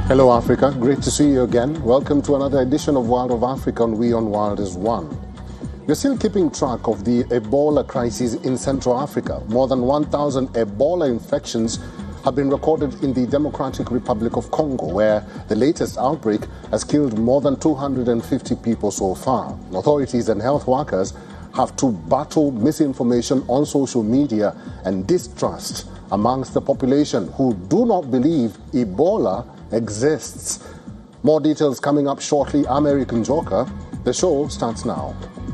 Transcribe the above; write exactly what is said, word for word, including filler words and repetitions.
Hello Africa, great to see you again. Welcome to another edition of World of Africa on We on World is One. We're still keeping track of the Ebola crisis in Central Africa. More than one thousand Ebola infections have been recorded in the Democratic Republic of Congo, where the latest outbreak has killed more than two hundred fifty people so far. Authorities and health workers have to battle misinformation on social media and distrust amongst the population who do not believe Ebola exists. More details coming up shortly. I'm Eric Njoka. The show starts now.